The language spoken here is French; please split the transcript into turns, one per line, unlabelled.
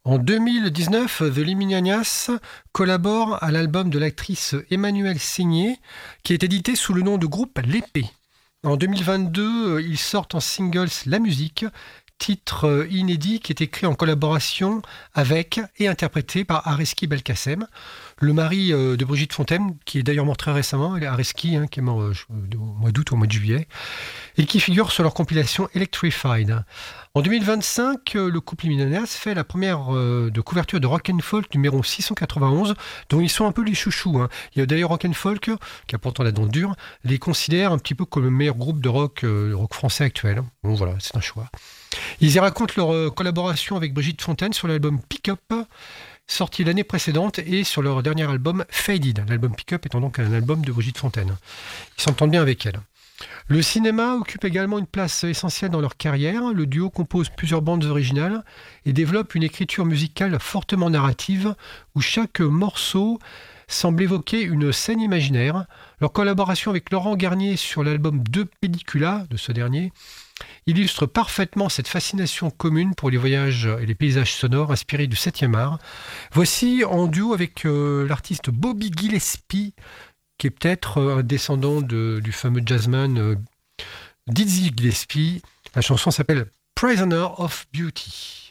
En 2019, The Liminianas collabore à l'album de l'actrice Emmanuelle Seigné, qui est édité sous le nom de groupe L'Épée. En 2022, ils sortent en singles La Musique, titre inédit qui est écrit en collaboration avec et interprété par Areski Belkacem, le mari de Brigitte Fontaine, qui est d'ailleurs mort très récemment, Areski, qui est mort au mois d'août ou au mois de juillet, et qui figure sur leur compilation Electrified. En 2025, le couple Liminianas fait la première de couverture de Rock and Folk numéro 691, dont ils sont un peu les chouchous. Il y a d'ailleurs Rock and Folk, qui a pourtant la dent dure, les considère un petit peu comme le meilleur groupe de rock français actuel. Bon voilà, c'est un choix. Ils y racontent leur collaboration avec Brigitte Fontaine sur l'album Pick Up, sorti l'année précédente, et sur leur dernier album Faded. L'album Pick Up étant donc un album de Brigitte Fontaine. Ils s'entendent bien avec elle. Le cinéma occupe également une place essentielle dans leur carrière. Le duo compose plusieurs bandes originales et développe une écriture musicale fortement narrative où chaque morceau semble évoquer une scène imaginaire. Leur collaboration avec Laurent Garnier sur l'album De Pellicula, de ce dernier, illustre parfaitement cette fascination commune pour les voyages et les paysages sonores inspirés du 7e art. Voici en duo avec l'artiste Bobby Gillespie, qui est peut-être un descendant du fameux jazzman Dizzy Gillespie. La chanson s'appelle Prisoner of Beauty.